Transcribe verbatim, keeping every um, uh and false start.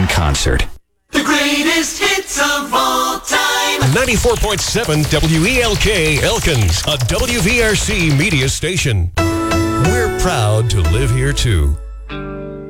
in concert. The greatest hits of all time. ninety-four point seven W E L K Elkins, a W V R C media station. We're proud to live here too.